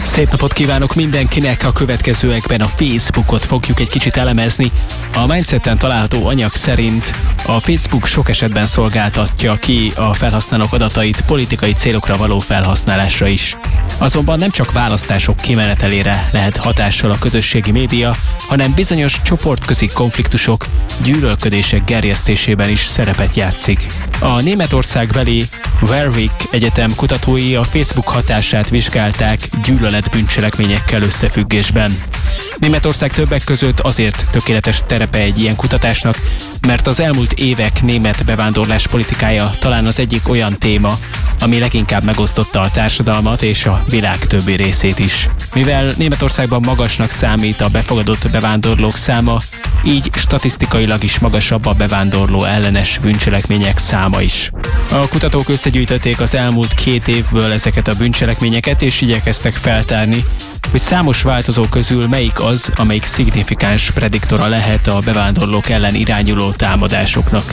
Szép napot kívánok mindenkinek! A következőekben a Facebookot fogjuk egy kicsit elemezni. A Mindseten található anyag szerint a Facebook sok esetben szolgáltatja ki a felhasználók adatait politikai célokra való felhasználásra is. Azonban nem csak választások kimenetelére lehet hatással a közösségi média, hanem bizonyos csoportközi konfliktusok, gyűlölködések gerjesztésében is szerepet játszik. A németországbeli Warwick Egyetem kutatói a Facebook hatását vizsgálták gyűlöletbűncselekményekkel összefüggésben. Németország többek között azért tökéletes terepe egy ilyen kutatásnak, mert az elmúlt évek német bevándorlás politikája talán az egyik olyan téma, ami leginkább megosztotta a társadalmat és a világ többi részét is. Mivel Németországban magasnak számít a befogadott bevándorlók száma, így statisztikailag is magasabb a bevándorló ellenes bűncselekmények száma is. A kutatók összegyűjtötték az elmúlt 2 évből ezeket a bűncselekményeket, és igyekeztek feltárni, hogy számos változó közül melyik az, amelyik szignifikáns prediktora lehet a bevándorlók ellen irányuló támadásoknak.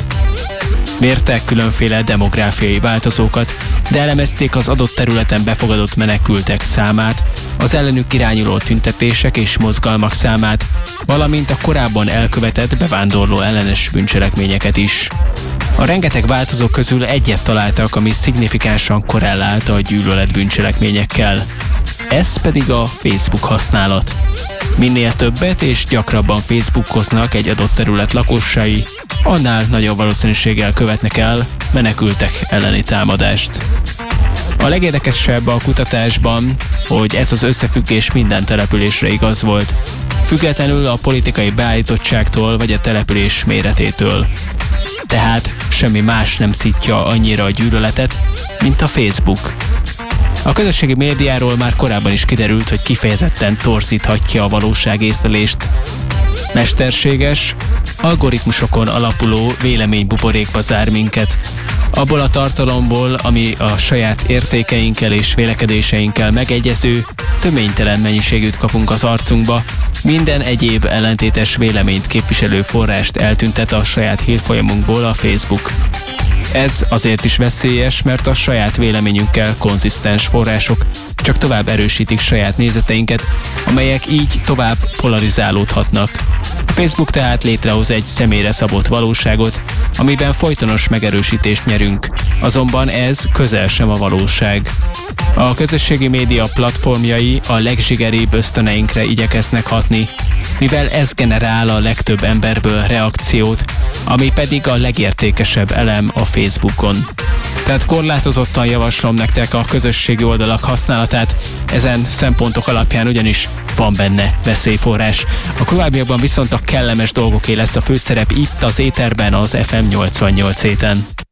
Mértek különféle demográfiai változókat, de elemezték az adott területen befogadott menekültek számát, az ellenük irányuló tüntetések és mozgalmak számát, valamint a korábban elkövetett bevándorló ellenes bűncselekményeket is. A rengeteg változó közül egyet találtak, ami szignifikánsan korrelált a gyűlöletbűncselekményekkel. Ez pedig a Facebook használat. Minél többet és gyakrabban Facebookoznak egy adott terület lakosai, annál nagyobb valószínűséggel követnek el menekültek elleni támadást. A legérdekesebb a kutatásban, hogy ez az összefüggés minden településre igaz volt, függetlenül a politikai beállítottságtól vagy a település méretétől. Tehát semmi más nem szítja annyira a gyűlöletet, mint a Facebook. A közösségi médiáról már korábban is kiderült, hogy kifejezetten torzíthatja a valóságészlelést. Mesterséges, algoritmusokon alapuló véleménybuborékba zár minket. Abból a tartalomból, ami a saját értékeinkkel és vélekedéseinkkel megegyező, töménytelen mennyiségűt kapunk az arcunkba, minden egyéb ellentétes véleményt képviselő forrást eltüntet a saját hírfolyamunkból a Facebook. Ez azért is veszélyes, mert a saját véleményünkkel konzisztens források csak tovább erősítik saját nézeteinket, amelyek így tovább polarizálódhatnak. A Facebook tehát létrehoz egy személyre szabott valóságot, amiben folytonos megerősítést nyerünk, azonban ez közel sem a valóság. A közösségi média platformjai a legzsigeribb ösztöneinkre igyekeznek hatni, mivel ez generál a legtöbb emberből reakciót, ami pedig a legértékesebb elem a Facebookon. Tehát korlátozottan javaslom nektek a közösségi oldalak használatát, ezen szempontok alapján ugyanis van benne veszélyforrás. A továbbiakban viszont a kellemes dolgoké lesz a főszerep itt az éterben az FM 88 héten.